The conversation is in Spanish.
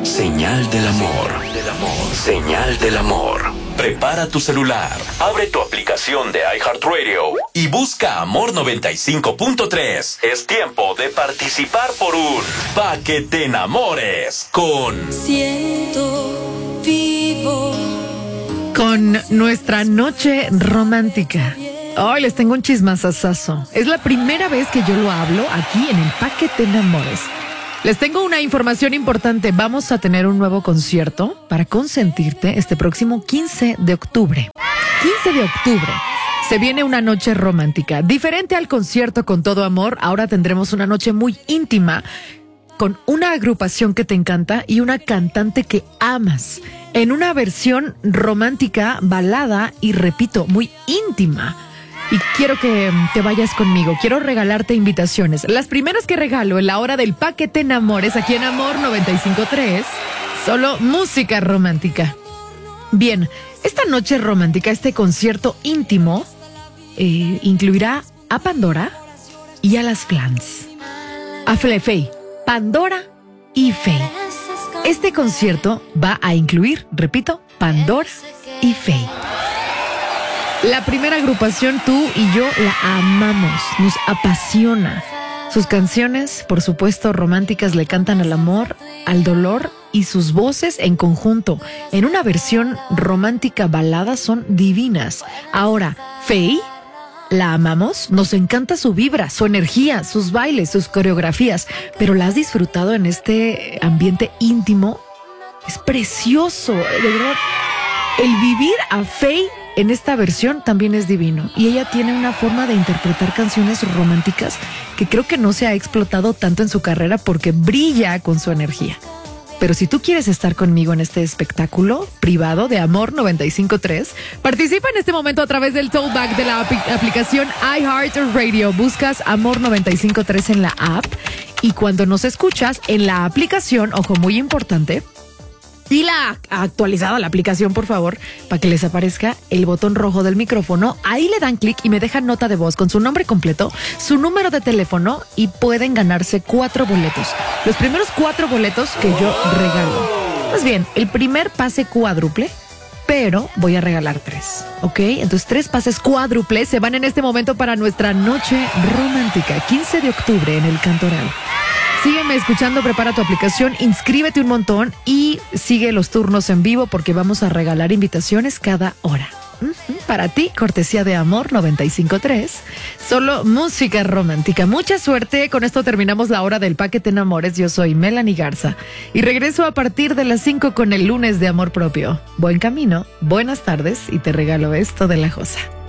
Señal del amor. Señal del amor. Prepara tu celular, abre tu aplicación de iHeartRadio y busca Amor 95.3. Es tiempo de participar por un Pa' que te enamores con Siento vivo. Con nuestra noche romántica. Hoy les tengo un chismazazazo. Es la primera vez que yo lo hablo aquí en el Pa' que te enamores. Les tengo una información importante. Vamos a tener un nuevo concierto para consentirte este próximo 15 de octubre. 15 de octubre. Se viene una noche romántica. Diferente al concierto con todo amor, ahora tendremos una noche muy íntima con una agrupación que te encanta y una cantante que amas. En una versión romántica, balada y, repito, muy íntima. Y quiero que te vayas conmigo. Quiero regalarte invitaciones. Las primeras que regalo en la hora del Pa' que te enamores aquí en Amor 95.3. Solo música romántica. Bien, esta noche romántica, este concierto íntimo, incluirá a Pandora y a las Flans. A Faye, Pandora y Faye. Este concierto va a incluir, repito, Pandora y Faye. La primera agrupación, tú y yo la amamos, nos apasiona. Sus canciones, por supuesto, románticas, le cantan al amor, al dolor, y sus voces en conjunto, en una versión romántica balada, son divinas. Ahora, Faye, la amamos, nos encanta su vibra, su energía, sus bailes, sus coreografías, pero la has disfrutado en este ambiente íntimo. Es precioso, de verdad. El vivir a Faye en esta versión también es divino, y ella tiene una forma de interpretar canciones románticas que creo que no se ha explotado tanto en su carrera porque brilla con su energía. Pero si tú quieres estar conmigo en este espectáculo privado de Amor 95.3, participa en este momento a través del tollback de la aplicación iHeartRadio. Buscas Amor 95.3 en la app, y cuando nos escuchas en la aplicación, ojo, muy importante, y la actualizada la aplicación, por favor, para que les aparezca el botón rojo del micrófono. Ahí le dan clic y me dejan nota de voz con su nombre completo, su número de teléfono, y pueden ganarse 4 boletos. Los primeros 4 boletos que yo regalo. Pues bien, el primer pase cuádruple, pero voy a regalar 3, ¿ok? Entonces 3 pases cuádruples se van en este momento para nuestra noche romántica, 15 de octubre en el Cantoral. Sígueme escuchando, prepara tu aplicación, inscríbete un montón y sigue los turnos en vivo porque vamos a regalar invitaciones cada hora. Para ti, cortesía de Amor 95.3, solo música romántica. Mucha suerte, con esto terminamos la hora del Pa' que te enamores. Yo soy Melanie Garza y regreso a partir de las 5 con el lunes de Amor Propio. Buen camino, buenas tardes, y te regalo esto de La Josa.